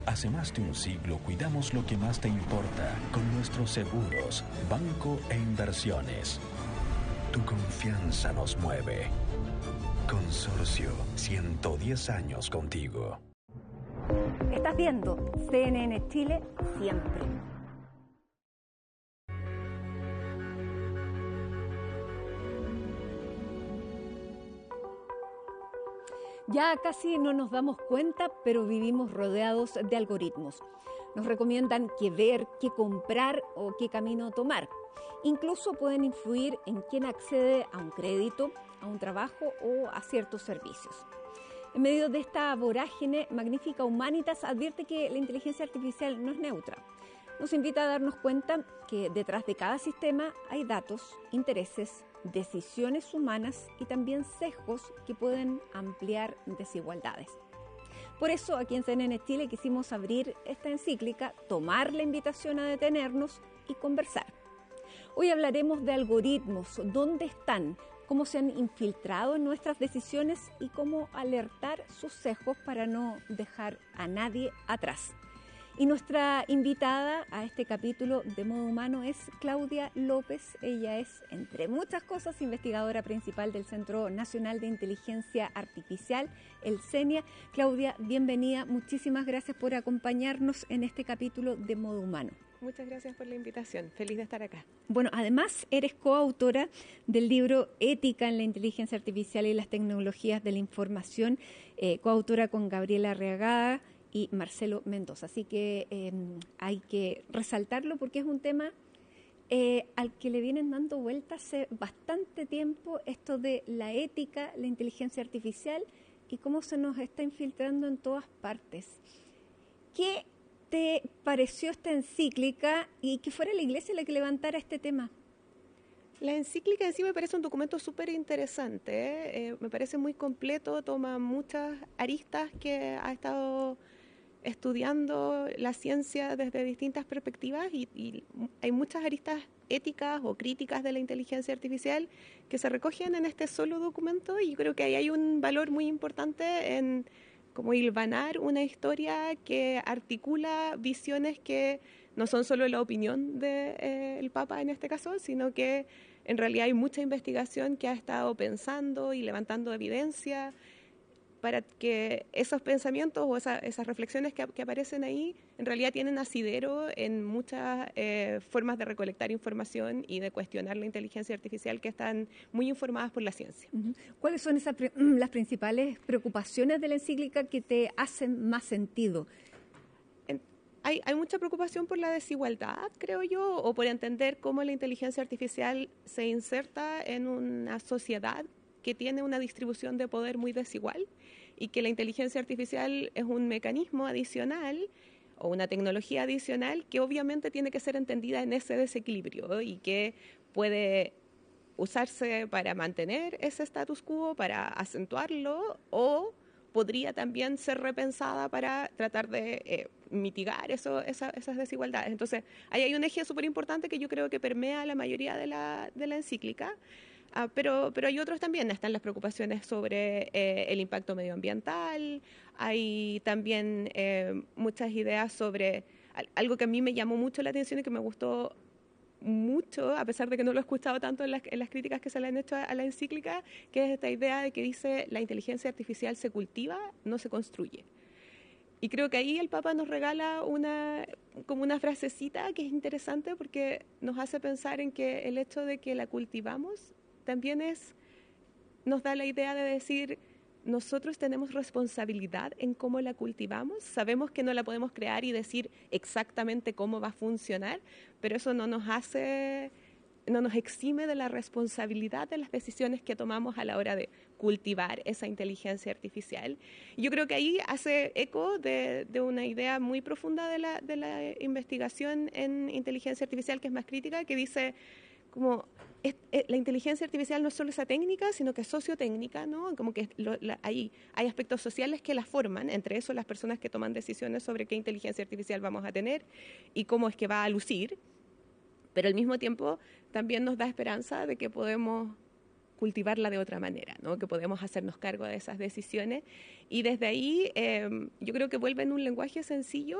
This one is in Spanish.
Hace más de un siglo cuidamos lo que más te importa con nuestros seguros, banco e inversiones. Tu confianza nos mueve. Consorcio, 110 años contigo. Estás viendo CNN Chile siempre. Ya casi no nos damos cuenta, pero vivimos rodeados de algoritmos. Nos recomiendan qué ver, qué comprar o qué camino tomar. Incluso pueden influir en quién accede a un crédito, a un trabajo o a ciertos servicios. En medio de esta vorágine, Magnífica Humanitas advierte que la inteligencia artificial no es neutra. Nos invita a darnos cuenta que detrás de cada sistema hay datos, intereses, decisiones humanas y también sesgos que pueden ampliar desigualdades. Por eso, aquí en CNN Chile quisimos abrir esta encíclica, tomar la invitación a detenernos y conversar. Hoy hablaremos de algoritmos, dónde están, cómo se han infiltrado en nuestras decisiones y cómo alertar sus sesgos para no dejar a nadie atrás. Y nuestra invitada a este capítulo de Modo Humano es Claudia López. Ella es, entre muchas cosas, investigadora principal del Centro Nacional de Inteligencia Artificial, el CENIA. Claudia, bienvenida. Muchísimas gracias por acompañarnos en este capítulo de Modo Humano. Muchas gracias por la invitación. Feliz de estar acá. Bueno, además eres coautora del libro Ética en la Inteligencia Artificial y las Tecnologías de la Información, coautora con Gabriela Arriagada y Marcelo Mendoza. Así que hay que resaltarlo porque es un tema al que le vienen dando vuelta hace bastante tiempo, esto de la ética, la inteligencia artificial y cómo se nos está infiltrando en todas partes. ¿Qué te pareció esta encíclica y que fuera la Iglesia la que levantara este tema? La encíclica en sí me parece un documento súper interesante, me parece muy completo, toma muchas aristas que ha estado estudiando la ciencia desde distintas perspectivas y hay muchas aristas éticas o críticas de la inteligencia artificial que se recogen en este solo documento y yo creo que ahí hay un valor muy importante en como hilvanar una historia que articula visiones que no son solo la opinión del Papa en este caso, sino que en realidad hay mucha investigación que ha estado pensando y levantando evidencia para que esos pensamientos o esas reflexiones que aparecen ahí en realidad tienen asidero en muchas formas de recolectar información y de cuestionar la inteligencia artificial que están muy informadas por la ciencia. ¿Cuáles son las principales preocupaciones de la encíclica que te hacen más sentido? Hay mucha preocupación por la desigualdad, creo yo, o por entender cómo la inteligencia artificial se inserta en una sociedad que tiene una distribución de poder muy desigual y que la inteligencia artificial es un mecanismo adicional o una tecnología adicional que obviamente tiene que ser entendida en ese desequilibrio y que puede usarse para mantener ese status quo, para acentuarlo o podría también ser repensada para tratar de mitigar esas desigualdades. Entonces, ahí hay un eje súper importante que yo creo que permea la mayoría de la encíclica. Pero hay otros también, están las preocupaciones sobre el impacto medioambiental, hay también muchas ideas sobre algo que a mí me llamó mucho la atención y que me gustó mucho, a pesar de que no lo he escuchado tanto en las críticas que se le han hecho a la encíclica, que es esta idea de que dice la inteligencia artificial se cultiva, no se construye. Y creo que ahí el Papa nos regala como una frasecita que es interesante porque nos hace pensar en que el hecho de que la cultivamos también nos da la idea de decir, nosotros tenemos responsabilidad en cómo la cultivamos, sabemos que no la podemos crear y decir exactamente cómo va a funcionar, pero eso no nos exime de la responsabilidad de las decisiones que tomamos a la hora de cultivar esa inteligencia artificial. Yo creo que ahí hace eco de una idea muy profunda de la investigación en inteligencia artificial que es más crítica, que dice como la inteligencia artificial no es solo esa técnica, sino que es sociotécnica, ¿no? Como que hay aspectos sociales que la forman, entre eso las personas que toman decisiones sobre qué inteligencia artificial vamos a tener y cómo es que va a lucir, pero al mismo tiempo también nos da esperanza de que podemos cultivarla de otra manera, ¿no? Que podemos hacernos cargo de esas decisiones. Y desde ahí yo creo que vuelve en un lenguaje sencillo